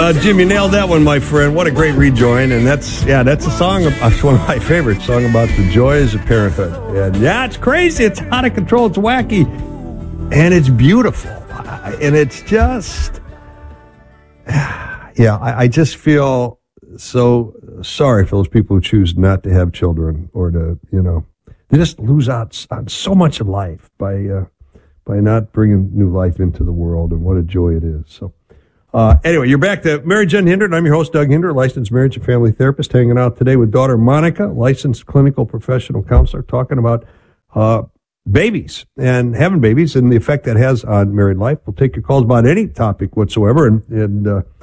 Jim, you nailed that one, my friend. What a great rejoin. And that's a song, it's one of my favorites, song about the joys of parenthood. And yeah, it's crazy. It's out of control. It's wacky. And it's beautiful. And it's just, I just feel so sorry for those people who choose not to have children or to, they just lose out on so much of life by not bringing new life into the world. And what a joy it is. So. Anyway, you're back to Mary Jen Hinder. I'm your host, Doug Hinder, licensed marriage and family therapist, hanging out today with daughter Monica, licensed clinical professional counselor, talking about babies and having babies and the effect that has on married life. We'll take your calls about any topic whatsoever. And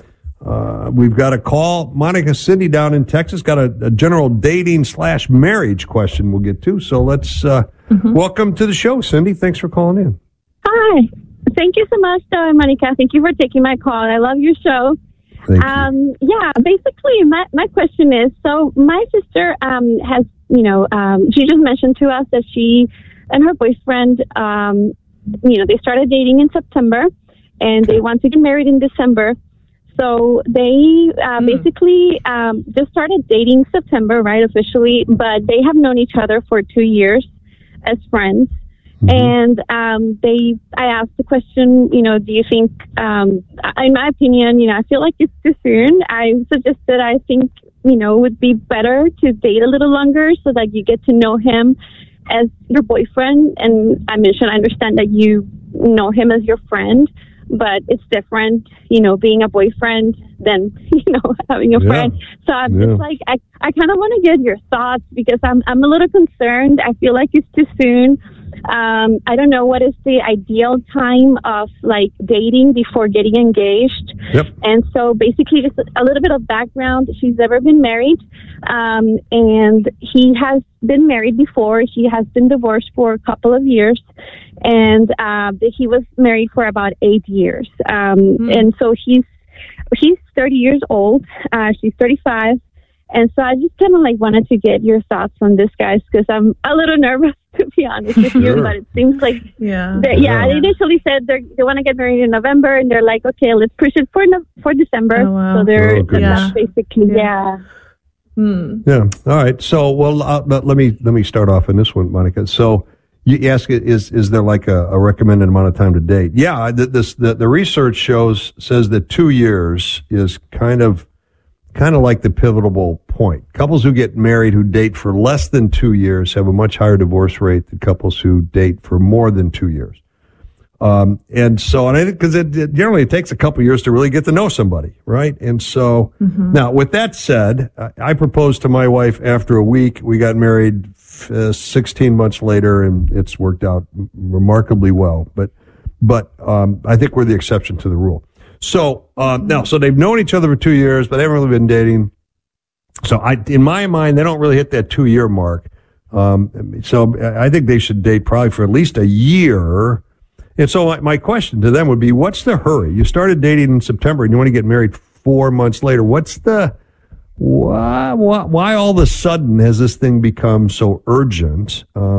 we've got a call. Monica Cindy down in Texas got a general dating/marriage question we'll get to. So let's welcome to the show, Cindy. Thanks for calling in. Hi. Thank you so much, Monica. Thank you for taking my call. I love your show. Thank you. Yeah, basically, my question is, so my sister has, she just mentioned to us that she and her boyfriend, they started dating in September, and they want to get married in December. So they basically just started dating September, right, officially, but they have known each other for 2 years as friends. And I asked the question, do you think, in my opinion, I feel like it's too soon. I suggested I think, it would be better to date a little longer so that you get to know him as your boyfriend. And I mentioned, I understand that you know him as your friend, but it's different, being a boyfriend than, having a friend. So I'm just like, I kind of want to get your thoughts because I'm a little concerned. I feel like it's too soon. I don't know what is the ideal time of like dating before getting engaged. Yep. And so basically just a little bit of background. She's never been married. And he has been married before. He has been divorced for a couple of years. And he was married for about 8 years. And so he's 30 years old. She's 35. And so I just kind of like wanted to get your thoughts on this, guys, because I'm a little nervous, to be honest with you. But it seems like, they initially said they want to get married in November, and they're like, okay, let's push it for December. Oh, wow. So they're basically, Yeah. All right. So, well, let me start off on this one, Monica. So you ask, is there like a recommended amount of time to date? Yeah. The research says that 2 years is kind of like the pivotal point. Couples who get married who date for less than 2 years have a much higher divorce rate than couples who date for more than 2 years. And I think because it generally takes a couple years to really get to know somebody, right? And so now with that said, I proposed to my wife after a week. We got married 16 months later, and it's worked out remarkably well. But I think we're the exception to the rule. So so they've known each other for 2 years, but they haven't really been dating. So in my mind, they don't really hit that 2 year mark. So I think they should date probably for at least a year. And so my question to them would be, what's the hurry? You started dating in September and you want to get married 4 months later. What's the why all of a sudden has this thing become so urgent?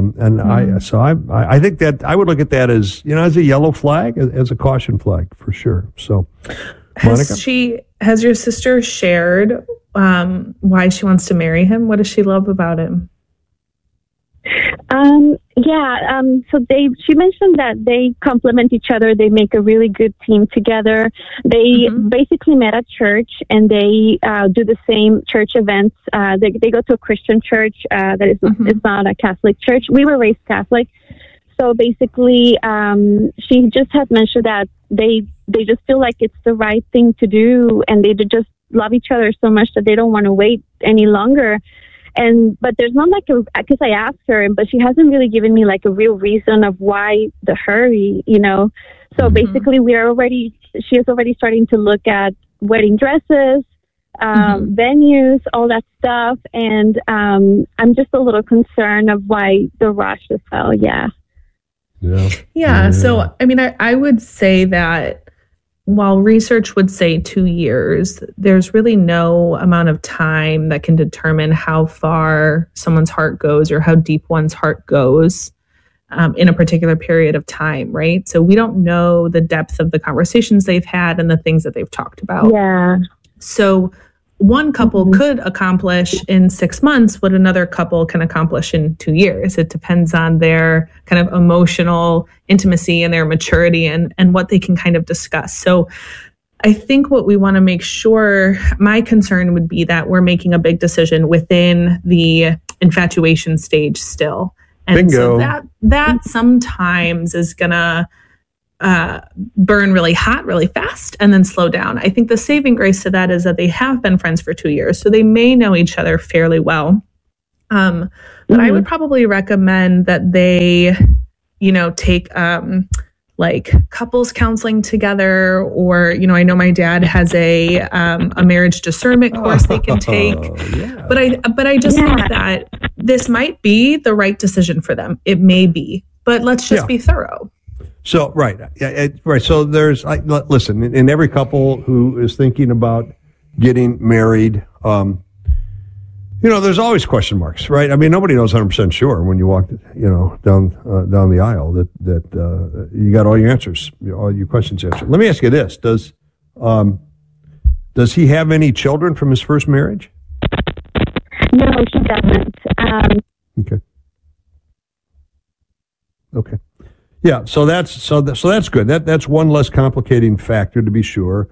I think that I would look at that as, as a yellow flag, as a caution flag for sure. So, Monica? Has your sister shared why she wants to marry him? What does she love about him? So she mentioned that they complement each other. They make a really good team together. They basically met at church, and they do the same church events. They go to a Christian church that is it's not a Catholic church. We were raised Catholic. So basically, she just had mentioned that they just feel like it's the right thing to do, and they just love each other so much that they don't want to wait any longer. But there's not because I asked her, but she hasn't really given me like a real reason of why the hurry, So basically she is already starting to look at wedding dresses, venues, all that stuff. And I'm just a little concerned of why the rush as well. Yeah. So, I would say that while research would say 2 years, there's really no amount of time that can determine how far someone's heart goes or how deep one's heart goes in a particular period of time, right? So we don't know the depth of the conversations they've had and the things that they've talked about. Yeah. So one couple could accomplish in 6 months what another couple can accomplish in 2 years. It depends on their kind of emotional intimacy and their maturity and what they can kind of discuss. So I think what we want to make sure, my concern would be that we're making a big decision within the infatuation stage still. And Bingo. so that sometimes is going to burn really hot, really fast, and then slow down. I think the saving grace to that is that they have been friends for 2 years, so they may know each other fairly well. But I would probably recommend that they, take like couples counseling together, or, I know my dad has a marriage discernment course they can take. Yeah. But I just think that this might be the right decision for them. It may be, but let's just be thorough. So, right. So there's, listen, in every couple who is thinking about getting married, there's always question marks, right? I mean, nobody knows 100% sure when you walk, down the aisle that you got all your answers, all your questions answered. Let me ask you this. Does he have any children from his first marriage? No, she doesn't. Okay. Yeah, so that's good. That's one less complicating factor, to be sure.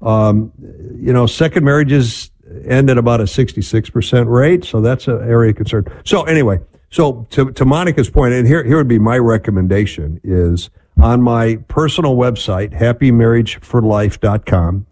Second marriages end at about a 66% rate, so that's an area of concern. So anyway, to Monica's point, and here would be my recommendation, is on my personal website, happymarriageforlife.com,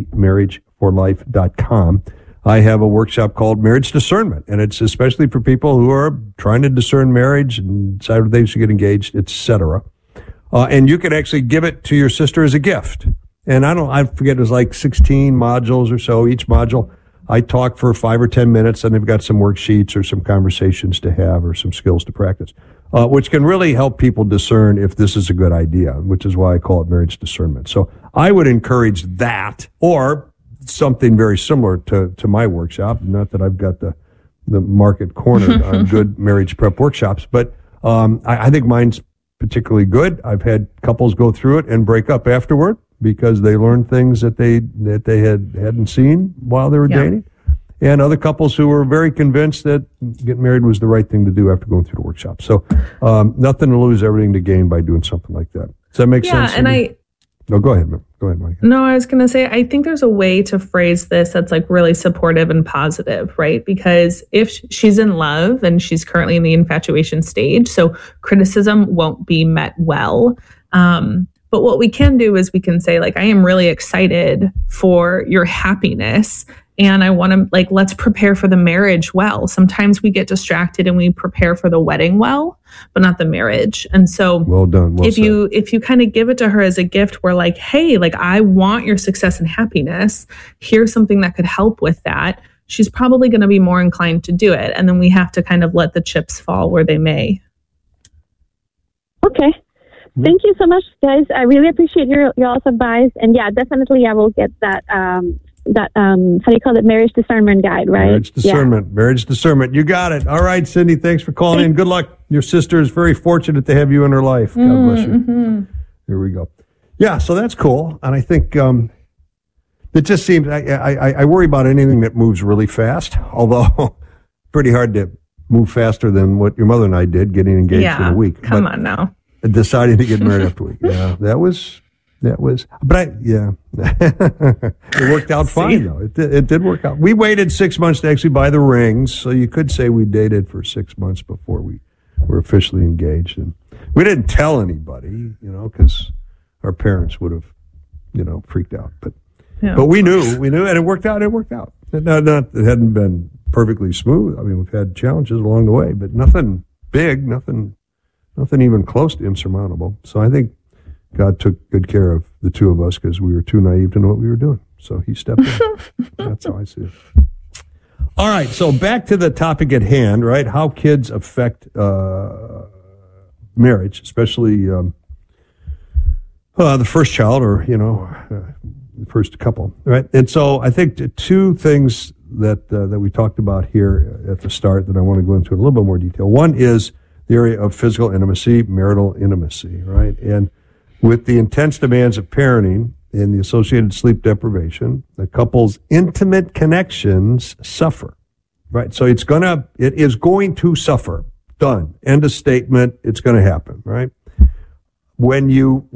happymarriageforlife.com, I have a workshop called Marriage Discernment, and it's especially for people who are trying to discern marriage and decide whether they should get engaged, etc. And you can actually give it to your sister as a gift. And I forget, it was like 16 modules or so. Each module, I talk for 5 or 10 minutes, and they've got some worksheets or some conversations to have or some skills to practice, which can really help people discern if this is a good idea, which is why I call it marriage discernment. So I would encourage that, or something very similar to my workshop. Not that I've got the market cornered on good marriage prep workshops, but I think mine's particularly good. I've had couples go through it and break up afterward because they learned things that they hadn't seen while they were dating, and other couples who were very convinced that getting married was the right thing to do after going through the workshop. So nothing to lose, everything to gain by doing something like that. Does that make sense? Yeah, and No, go ahead, Monica. No, I was going to say, I think there's a way to phrase this that's like really supportive and positive, right? Because if she's in love and she's currently in the infatuation stage, so criticism won't be met well. But what we can do is we can say, like, I am really excited for your happiness, and I want to, like, let's prepare for the marriage well. Sometimes we get distracted and we prepare for the wedding well, but not the marriage. And so well done. Well said. If you kind of give it to her as a gift, we're like, hey, like, I want your success and happiness. Here's something that could help with that. She's probably going to be more inclined to do it. And then we have to kind of let the chips fall where they may. Okay. Thank you so much, guys. I really appreciate your all's advice. And yeah, definitely I will get that, how do you call it? Marriage discernment guide, right? Marriage discernment. You got it. All right, Cindy, thanks for calling in. Good luck. Your sister is very fortunate to have you in her life. God bless you. Mm-hmm. Here we go. Yeah, so that's cool. And I think it just seems, I worry about anything that moves really fast, although pretty hard to move faster than what your mother and I did, getting engaged in a week. Come on now. Deciding to get married after a week. Yeah, that was, it worked out fine though. It did work out. We waited 6 months to actually buy the rings. So you could say we dated for 6 months before we were officially engaged. And we didn't tell anybody, because our parents would have, freaked out. But we knew, and it worked out. It hadn't been perfectly smooth. I mean, we've had challenges along the way, but nothing big, nothing even close to insurmountable. So I think God took good care of the two of us because we were too naive to know what we were doing. So he stepped in. That's how I see it. All right. So back to the topic at hand, right? How kids affect marriage, especially the first child or, the first couple, right? And so I think two things that we talked about here at the start that I want to go into in a little bit more detail. One is the area of physical intimacy, marital intimacy, right? And with the intense demands of parenting, and the associated sleep deprivation, the couple's intimate connections suffer, right? So it is going to suffer. Done. End of statement. It's going to happen, right? When you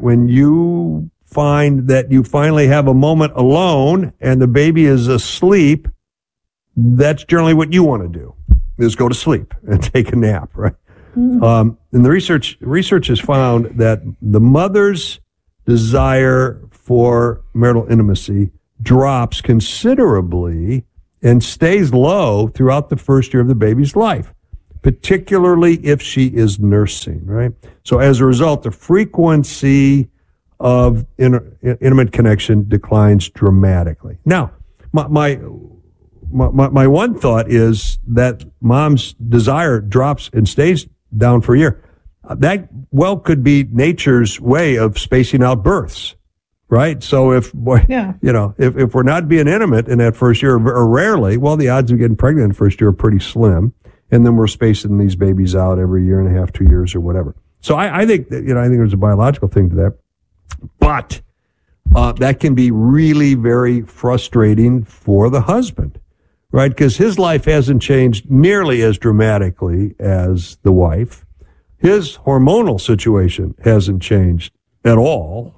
find that you finally have a moment alone and the baby is asleep, that's generally what you want to do, is go to sleep and take a nap, right? And the research has found that the mother's desire for marital intimacy drops considerably and stays low throughout the first year of the baby's life, particularly if she is nursing, right? So as a result, the frequency of intimate connection declines dramatically. Now, my one thought is that mom's desire drops and stays down for a year. That could be nature's way of spacing out births, right? So if we're not being intimate in that first year, or rarely, well, the odds of getting pregnant in the first year are pretty slim. And then we're spacing these babies out every year and a half, 2 years or whatever. So I think that, I think there's a biological thing to that. But that can be really very frustrating for the husband, right? Because his life hasn't changed nearly as dramatically as the wife. His hormonal situation hasn't changed at all,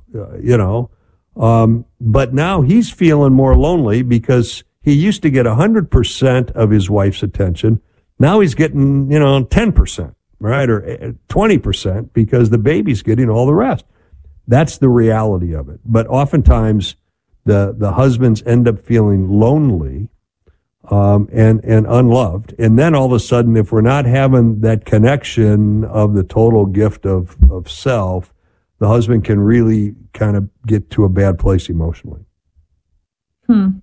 but now he's feeling more lonely because he used to get 100% of his wife's attention. Now he's getting, 10%, right? Or 20% because the baby's getting all the rest. That's the reality of it. But oftentimes the husbands end up feeling lonely, and unloved. And then all of a sudden, if we're not having that connection of the total gift of self, the husband can really kind of get to a bad place emotionally. And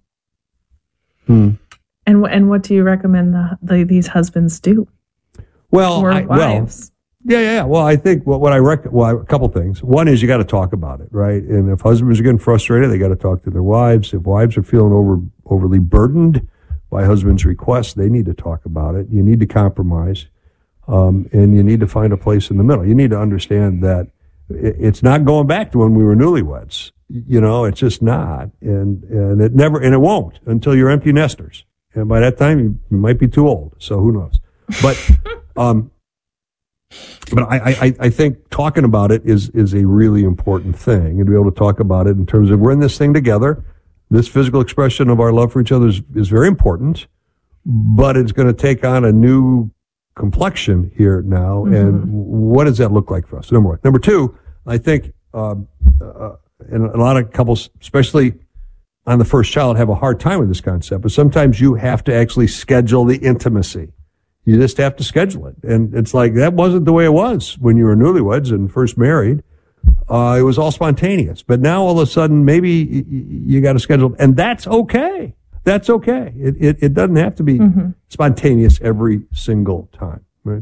what do you recommend these husbands do? Well, wives? Well, I think a couple things. One is you got to talk about it, right? And if husbands are getting frustrated, they got to talk to their wives. If wives are feeling overly burdened by husband's requests, they need to talk about it. You need to compromise, and you need to find a place in the middle. You need to understand that it's not going back to when we were newlyweds. It's just not, and it won't until you're empty nesters. And by that time, you might be too old. So who knows? But I think talking about it is a really important thing, and to be able to talk about it in terms of we're in this thing together. This physical expression of our love for each other is very important, but it's going to take on a new complexion here now. Mm-hmm. And what does that look like for us? Number one. Number two, I think, and a lot of couples, especially on the first child, have a hard time with this concept, but sometimes you have to actually schedule the intimacy. You just have to schedule it. And it's like, that wasn't the way it was when you were newlyweds and first married. It was all spontaneous. But now all of a sudden, maybe you got to schedule it. And that's okay. That's okay. It doesn't have to be spontaneous every single time, right?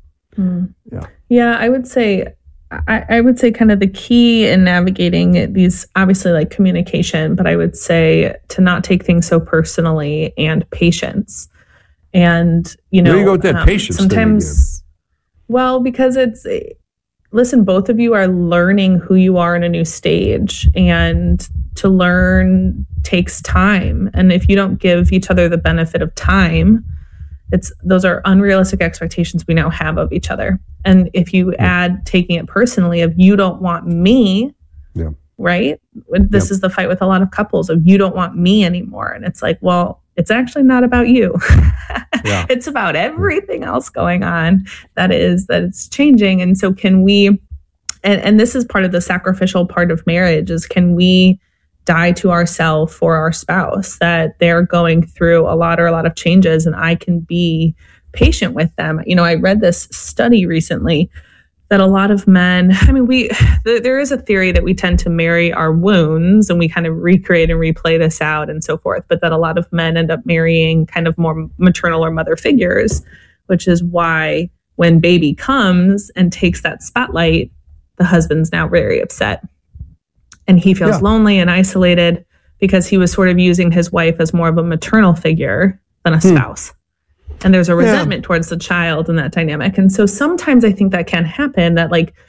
Yeah, I would say kind of the key in navigating these, obviously like communication, but I would say to not take things so personally, and patience. And, where do you go with that patience sometimes, well, because listen, both of you are learning who you are in a new stage, and to learn takes time. And if you don't give each other the benefit of time, those are unrealistic expectations we now have of each other. And if you add taking it personally of you don't want me, right? This is the fight with a lot of couples of you don't want me anymore. And it's like, well, it's actually not about you. It's about everything else going on that it's changing. And so can we, and this is part of the sacrificial part of marriage, is can we die to ourselves for our spouse, that they're going through a lot of changes, and I can be patient with them. I read this study recently that a lot of men, there is a theory that we tend to marry our wounds, and we kind of recreate and replay this out and so forth, but that a lot of men end up marrying kind of more maternal or mother figures, which is why when baby comes and takes that spotlight, the husband's now very upset. And he feels lonely and isolated because he was sort of using his wife as more of a maternal figure than a spouse. And there's a resentment towards the child in that dynamic. And so sometimes I think that can happen, that like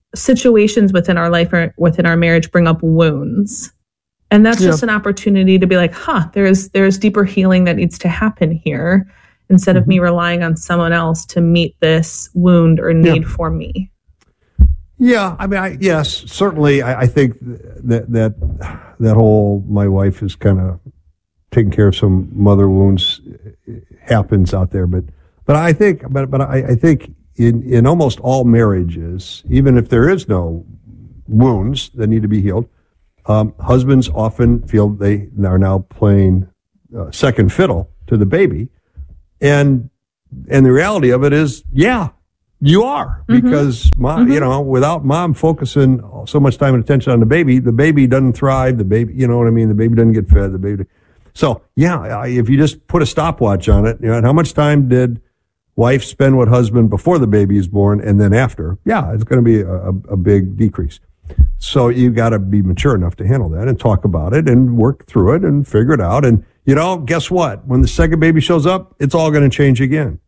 situations within our life or within our marriage bring up wounds. And that's just an opportunity to be like, there's deeper healing that needs to happen here, instead of me relying on someone else to meet this wound or need for me. Yeah, I mean, yes, certainly. I think that whole my wife is kind of taking care of some mother wounds happens out there, but I think in almost all marriages, even if there is no wounds that need to be healed, husbands often feel they are now playing second fiddle to the baby, and the reality of it is, you are, because without mom focusing so much time and attention on the baby doesn't thrive. The baby, you know what I mean? The baby doesn't get fed. The baby. So if you just put a stopwatch on it, and how much time did wife spend with husband before the baby is born and then after? Yeah, it's going to be a big decrease. So you got to be mature enough to handle that and talk about it and work through it and figure it out. And guess what? When the second baby shows up, it's all going to change again.